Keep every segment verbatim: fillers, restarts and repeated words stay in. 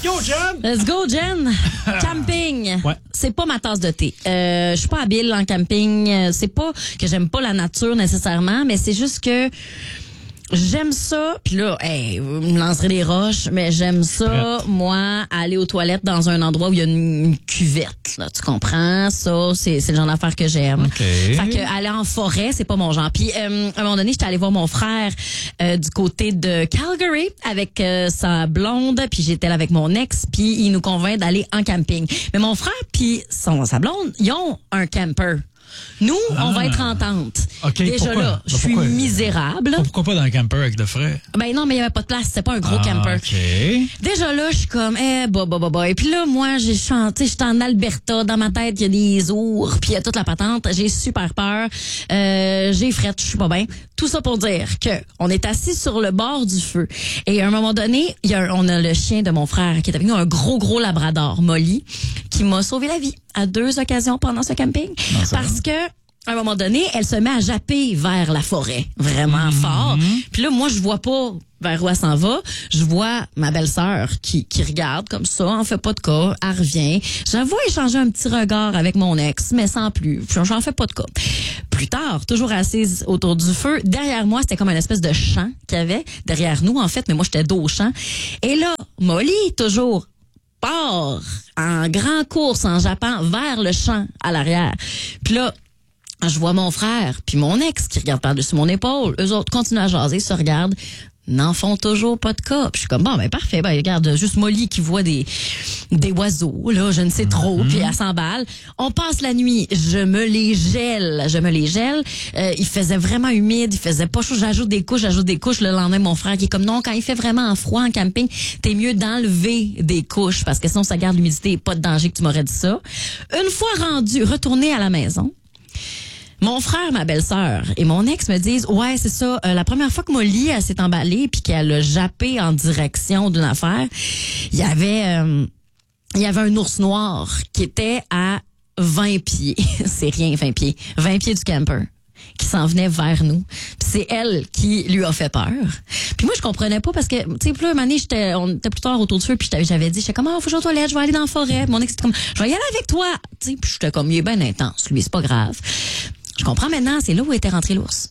go, Jen! Let's go, Jen! Camping. Ouais. C'est pas ma tasse de thé. Euh, je suis pas habile en camping. C'est pas que j'aime pas la nature nécessairement, mais c'est juste que j'aime ça, puis là, hey, vous me lancerez des roches, mais j'aime ça, Prête. moi, aller aux toilettes dans un endroit où il y a une, une cuvette, là, tu comprends? Ça, c'est, c'est le genre d'affaire que j'aime. OK. Fait que aller en forêt, c'est pas mon genre. Puis euh, à un moment donné, j'étais allée voir mon frère euh, du côté de Calgary avec euh, sa blonde, puis j'étais là avec mon ex, puis il nous convainc d'aller en camping. Mais mon frère puis son sa blonde, ils ont un camper. Nous, Ah. on va être en tente. OK, Déjà pourquoi? là, je Ben, suis pourquoi? misérable. Pourquoi pas dans un camper avec le frais? Ben non, mais il y avait pas de place, c'était pas un gros Ah, camper. OK. Déjà là, je suis comme eh bah bah bah bah. Et puis là, moi, j'ai chanté, j'étais en Alberta, dans ma tête, il y a des ours, puis il y a toute la patente, j'ai super peur. Euh, j'ai frette, je suis pas bien. Tout ça pour dire que on est assis sur le bord du feu. Et à un moment donné, il y a un- on a le chien de mon frère qui est avec nous, un gros gros labrador, Molly, qui m'a sauvé la vie à deux occasions pendant ce camping Non, ça parce que à un moment donné, elle se met à japper vers la forêt, vraiment fort. Puis là, moi, je vois pas vers où elle s'en va. Je vois ma belle-sœur qui, qui regarde comme ça, en fait pas de cas, elle revient. J'avoue échanger un petit regard avec mon ex, mais sans plus. J'en fais pas de cas. Plus tard, toujours assise autour du feu, derrière moi, c'était comme une espèce de champ qu'il y avait. Derrière nous, en fait, mais moi, j'étais dos au champ. Et là, Molly, toujours part en grand course en jappant vers le champ à l'arrière. Puis là, je vois mon frère puis mon ex qui regarde par-dessus mon épaule. Eux autres continuent à jaser, se regardent, n'en font toujours pas de cas. Puis je suis comme, bon, ben parfait, ben regarde, juste Molly qui voit des des oiseaux, là, je ne sais trop, Mm-hmm. puis elle s'emballe. On passe la nuit, je me les gèle, je me les gèle. Euh, il faisait vraiment humide, il faisait pas chaud, j'ajoute des couches, j'ajoute des couches. Le lendemain, mon frère qui est comme, non, quand il fait vraiment froid en camping, t'es mieux d'enlever des couches parce que sinon ça garde l'humidité et pas de danger que tu m'aurais dit ça. Une fois rendu, retourné à la maison, mon frère, ma belle-sœur et mon ex me disent, ouais, c'est ça, euh, la première fois que Molly, elle s'est emballée puis qu'elle a jappé en direction d'une affaire, il y avait, euh, il y avait un ours noir qui était à vingt pieds. C'est rien, vingt pieds. vingt pieds du camper qui s'en venait vers nous. Puis c'est elle qui lui a fait peur. Puis moi, je comprenais pas parce que, tu sais, plus un moment donné, j'étais, on était plus tard autour du feu, puis j'avais- j'avais dit, j'étais comme, ah, faut que je vais aux toilettes, je vais aller dans la forêt. Puis mon ex était comme, je vais y aller avec toi. Tu sais, puis j'étais comme, il est bien intense, lui, c'est pas grave. Je comprends maintenant, c'est là où était rentré l'ours.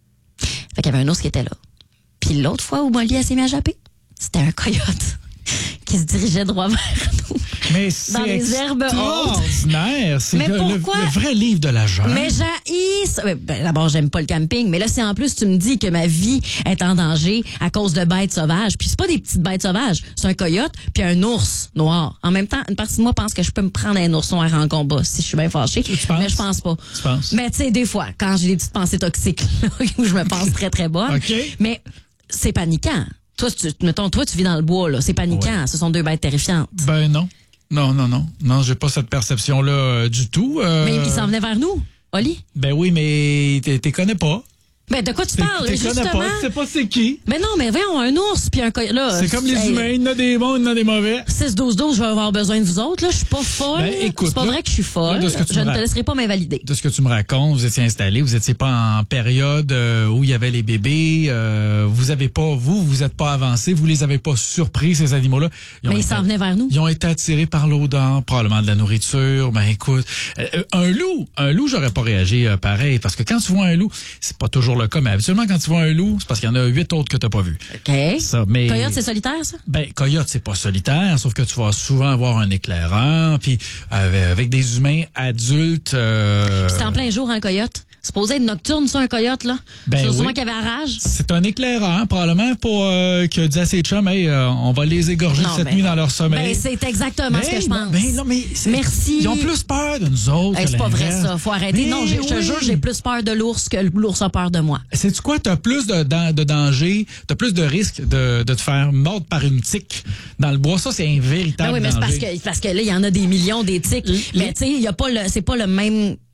Fait qu'il y avait un ours qui était là. Puis l'autre fois où Molly, elle s'est mis à japper, c'était un coyote qui se dirigeait droit vers nous. Mais c'est Dans les herbes hautes. extraordinaire. C'est Mais le, le- pourquoi? le vrai livre de la jungle. Mais j'haïs ça. Ben, d'abord, j'aime pas le camping. Mais là, si en plus tu me dis que ma vie est en danger à cause de bêtes sauvages, puis c'est pas des petites bêtes sauvages, c'est un coyote puis un ours noir. En même temps, une partie de moi pense que je peux me prendre un ours noir en combat si je suis bien fâchée. Tu penses? Mais je pense pas. Tu penses? Mais tu sais, des fois, quand j'ai des petites pensées toxiques là, où je me pense très, très bonne. OK. Mais c'est paniquant. Toi, tu, mettons, toi, tu vis dans le bois, là. C'est paniquant. Ouais. Ce sont deux bêtes terrifiantes. Ben non. Non, non, non. Non, j'ai pas cette perception-là euh, du tout. Euh, Mais ils s'en venaient vers nous, Oli. Ben oui, mais t'es t'es connais pas. Ben, de quoi tu T'es parles, t'es connais justement? pas. Tu sais pas c'est qui. Mais non, mais voyons, un ours puis un coyote, là. C'est comme les hey, humains. Il y en a des bons, il y en a des mauvais. six douze douze, je vais avoir besoin de vous autres, là. Je suis pas folle. Ben, écoute, c'est pas là, vrai que je suis folle. là, de ce que tu Je me ne te ra- laisserai pas m'invalider. De ce que tu me racontes, vous étiez installé, vous étiez pas en période euh, où il y avait les bébés, euh, vous avez pas, vous, vous êtes pas avancé, vous les avez pas surpris, ces animaux-là. ont Mais ils été- s'en venaient vers nous. Ils ont été attirés par l'odeur, probablement de la nourriture. Ben écoute, euh, euh, un loup, un loup, j'aurais pas réagi euh, pareil, parce que quand tu vois un loup, c'est pas toujours le cas, mais habituellement quand tu vois un loup, c'est parce qu'il y en a huit autres que t'as pas vu. OK. Ça, mais Coyote, c'est solitaire, ça? ben coyote, c'est pas solitaire, sauf que tu vas souvent avoir un éclairant, puis euh, avec des humains adultes. Euh, C'est en plein jour, un coyote. C'est supposé être nocturne, ça, un coyote, là. Ben c'est sûrement oui. qu'il avait la rage. C'est un éclairant, probablement, pour euh, que dit à ses chums, hey, euh, on va les égorger Non, cette ben nuit non. dans leur sommeil. Ben, c'est exactement ce que je pense. Ben, non, mais c'est- Merci. Ils ont plus peur de nous autres. Hey, que c'est pas vrai, l'inverse. ça. Faut arrêter. Mais non, j'ai- je te oui. jure, j'ai plus peur de l'ours que l'ours a peur de moi. Sais-tu quoi? T'as plus de, dan- de danger, t'as plus de risque de, de te faire mordre par une tique dans le bois. Ça, c'est un véritable Ben oui, mais c'est danger. parce que, parce que là, il y en a des millions des tiques. Les- Mais tu sais, il y a pas le, c'est pas le même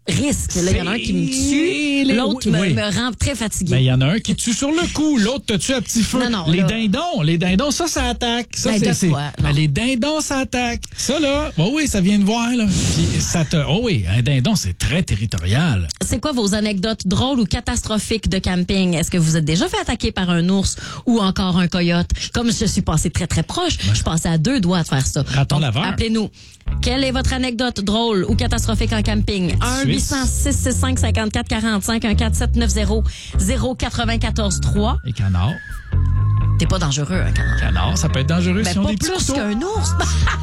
risques. Là, il y en a un qui me tue, Les- l'autre oui, me, oui. me rend très fatiguée. Ben, il y en a un qui tue sur le coup, l'autre te tue à petit feu. Non, non, les là- dindons, les dindons, ça, ça attaque. Ça, Ben, c'est, de c'est- quoi? Ben, Non. les dindons, ça attaque. Ça, là, oh oui, ça vient de voir, là. Puis ça te, oh oui, un dindon, c'est très territorial. C'est quoi vos anecdotes drôles ou catastrophiques de camping? Est-ce que vous êtes déjà fait attaquer par un ours ou encore un coyote? Comme je suis passée très, très proche, je passais à deux doigts de faire ça. Raton Donc, laveur. appelez-nous. Quelle est votre anecdote drôle ou catastrophique en camping? un huit cents six six cinq cinquante-quatre quarante-cinq, un quatre sept neuf zéro zéro quatre-vingt-quatorze trois. Et canard. T'es pas dangereux, hein, canard? Canard, ça peut être dangereux Ben, si on pas des petits plus couteaux. qu'un ours.